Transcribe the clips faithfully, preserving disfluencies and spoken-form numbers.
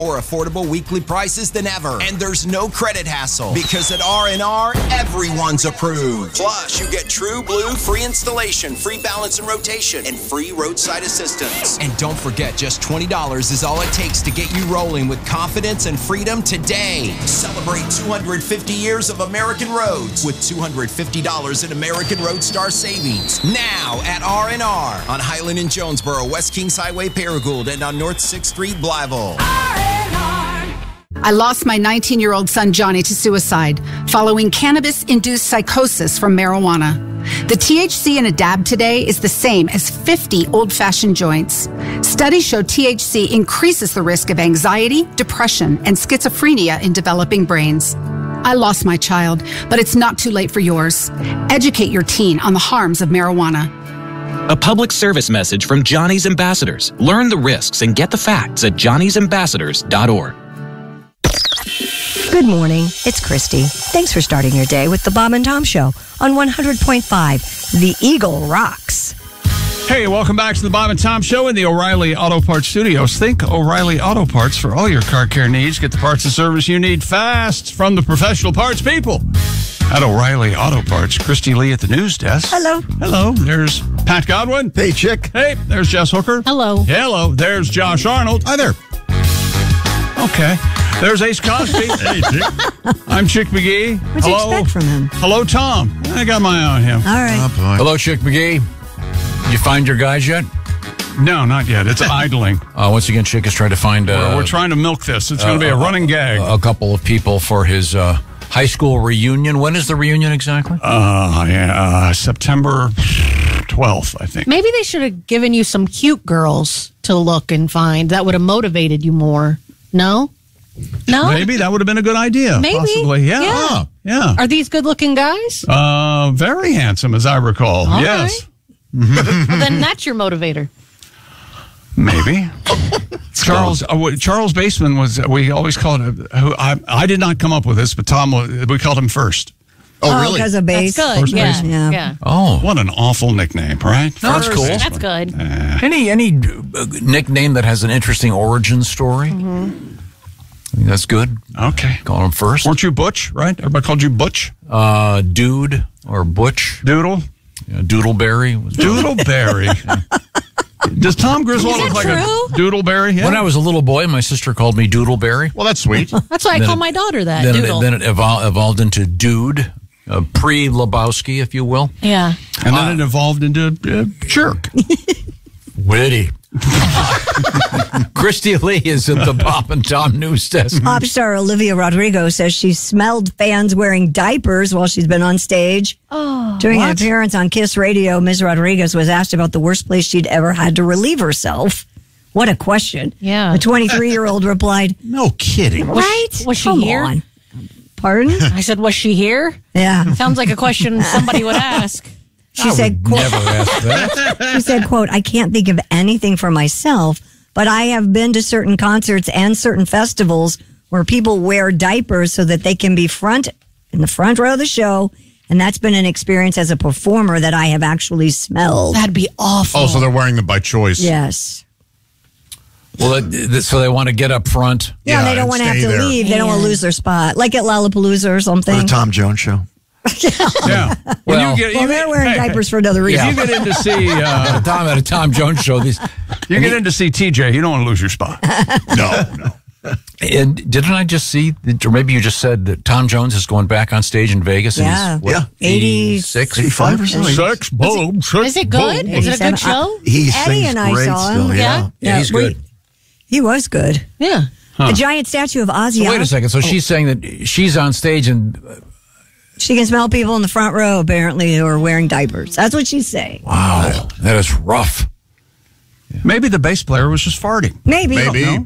More affordable weekly prices than ever. And there's no credit hassle because at R and R, everyone's approved. Plus, you get True Blue free installation, free balance and rotation, and free roadside assistance. And don't forget, just twenty dollars is all it takes to get you rolling with confidence and freedom today. Celebrate two hundred fifty years of American roads with two hundred fifty dollars in American Road Star savings. Now at R and R on Highland and Jonesboro, West Kings Highway, Paragould, and on North sixth Street, Blytheville. I lost my nineteen-year-old son, Johnny, to suicide following cannabis-induced psychosis from marijuana. The T H C in a dab today is the same as fifty old-fashioned joints. Studies show T H C increases the risk of anxiety, depression, and schizophrenia in developing brains. I lost my child, but it's not too late for yours. Educate your teen on the harms of marijuana. A public service message from Johnny's Ambassadors. Learn the risks and get the facts at johnny's ambassadors dot org. Good morning. It's Christy. Thanks for starting your day with the Bob and Tom Show on one hundred point five. The Eagle rocks. Hey, welcome back to the Bob and Tom Show in the O'Reilly Auto Parts Studios. Think O'Reilly Auto Parts for all your car care needs. Get the parts and service you need fast from the professional parts people at O'Reilly Auto Parts. Christy Lee at the news desk. Hello. Hello. There's Pat Godwin. Hey, Chick. Hey, there's Jess Hooker. Hello. Hello. There's Josh Arnold. Hi there. Okay. There's Ace Cosby. Hey, Chick. I'm Chick McGee. What'd you Hello. expect from him? Hello, Tom. I got my eye on him. All right. Oh, boy. Hello, Chick McGee. You find your guys yet? No, not yet. It's idling. Uh, once again, Chick is trying to find... Uh, we're, we're trying to milk this. It's going to be a uh, running gag. A, a couple of people for his uh, high school reunion. When is the reunion exactly? Uh, yeah, uh, September twelfth, I think. Maybe they should have given you some cute girls to look and find. That would have motivated you more. No? No? Maybe that would have been a good idea. Maybe. Possibly. Yeah. Yeah. Yeah. Are these good-looking guys? Uh, very handsome, as I recall. All yes. Well, then that's your motivator. Maybe. Charles uh, Charles Baseman was, we always called him, who I, I did not come up with this, but Tom, we called him First. Oh, Oh, really? because of base. That's good. First Yeah. baseman. Yeah. yeah. Oh. What an awful nickname, right? No, that's First cool. baseman. That's good. Uh, Any any uh, nickname that has an interesting origin story? Mm-hmm. I think that's good. okay. Call him First. Weren't you Butch, right? Everybody called you Butch? Uh, Dude or Butch. Doodle? Yeah, Doodleberry. Was Doodleberry. Does Tom Griswold Is look like that a true? Doodleberry? Yeah. When I was a little boy, my sister called me Doodleberry. Well, that's sweet. That's why I Then call it- my daughter that. Then Doodle. it, then it evol- evolved into Dude, uh, pre-Lebowski, if you will. yeah. And then it evolved into uh, jerk. Witty. Christy Lee is at the Bob and Tom news desk. Pop star Olivia Rodrigo says she smelled fans wearing diapers while she's been on stage. Oh, During an appearance on Kiss Radio, Miz Rodriguez was asked about the worst place she'd ever had to relieve herself. What a question. Yeah. The twenty-three-year-old replied, No kidding. right? was she Come here? on. Pardon? I said, was she here? Yeah. Sounds like a question somebody would ask. She said, quote, Never asked that. she said, quote, I can't think of anything for myself, but I have been to certain concerts and certain festivals where people wear diapers so that they can be front in the front row of the show. And that's been an experience as a performer that I have actually smelled. That'd be awful. Oh, so they're wearing them by choice. Yes. Well, it, it- so they want to get up front. Yeah, Yeah, they don't and want to have stay to there. leave. They don't want to Yeah. lose their spot. Like at Lollapalooza or something. For the Tom Jones show. Yeah. When Well- you get, well, you they're get- wearing hey, diapers for another If reason. you get in to see, At uh, a Tom at a Tom Jones show. These, you get in to see T J, you don't want to lose your spot. No, no. and didn't I just see, that- or maybe you just said that Tom Jones is going back on stage in Vegas? Yeah. And he's, what, Yeah. eighty-six? eighty-five or something. Sex, boom, sex, Is it good? boom. Is it a good eighty-seven. show? He Eddie sings and I great saw him. still, Yeah. yeah. Yeah, he's we- good. He was good. Yeah. A giant statue of Ozzy. So wait a Os- second. So she's saying that she's on stage and She can smell people in the front row, apparently, who are wearing diapers. That's what she's saying. wow, that is rough. Maybe the bass player was just farting. Maybe. Maybe. No?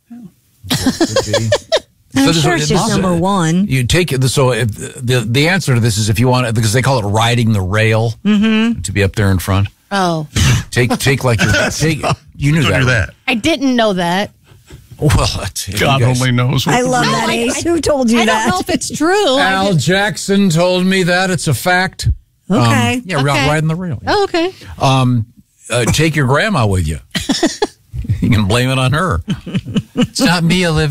I'm So this- sure it's just this- number one. You take it. So if, the the answer to this is if you want it, because they call it riding the rail Mm-hmm. to be up there in front. Oh, Take take like your take. You knew Don't that, do right? that. I didn't know that. Well, that's, you God guys- only knows. What I love that, I- Ace. I- Who told you I that? don't know if it's true. I Al did- Jackson told me that. It's a fact. Okay. Um, yeah, Okay. riding the rail. Oh, okay. Um, uh, take your grandma with you. You can blame it on her. It's not me, Olivia.